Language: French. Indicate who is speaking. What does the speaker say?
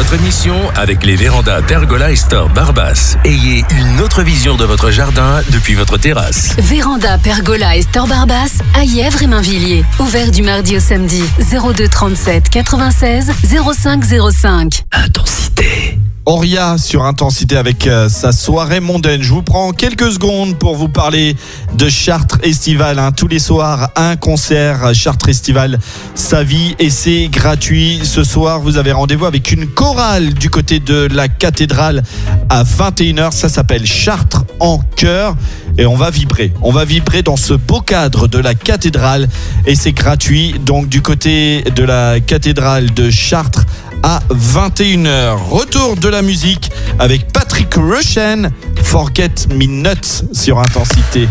Speaker 1: votre émission avec les vérandas Pergola et Store Barbas. Ayez une autre vision de votre jardin depuis votre terrasse.
Speaker 2: Véranda Pergola et Store Barbas à Yèvres et Mainvilliers. Ouvert du mardi au samedi. 02 37 96 05 05.
Speaker 1: Intensité.
Speaker 3: Auria sur Intensité avec sa soirée mondaine. Je vous prends quelques secondes pour vous parler de Chartres Estival. Tous les soirs, un concert Chartres Estival, sa vie, et c'est gratuit. Ce soir, vous avez rendez-vous avec une chorale du côté de la cathédrale à 21h. Ça s'appelle Chartres en chœur. Et on va vibrer dans ce beau cadre de la cathédrale, et c'est gratuit, donc du côté de la cathédrale de Chartres à 21h. Retour de la musique avec Patrick Rushen, Forget Me Not sur Intensité.